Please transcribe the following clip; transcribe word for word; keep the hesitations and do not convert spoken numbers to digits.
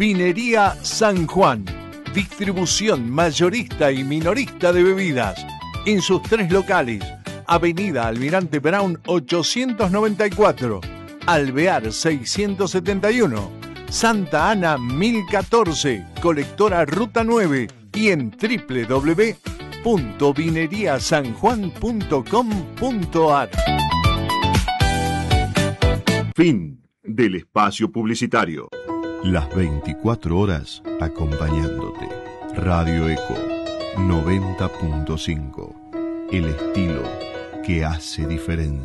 Vinería San Juan. Distribución mayorista y minorista de bebidas. En sus tres locales. Avenida Almirante Brown ochocientos noventa y cuatro. Alvear seiscientos setenta y uno. Santa Ana mil catorce. Colectora Ruta nueve. Y en doble u doble u doble u punto vinería san juan punto com punto a r. Fin del espacio publicitario. Las veinticuatro horas acompañándote. Radio Eco noventa punto cinco. El estilo que hace diferencia.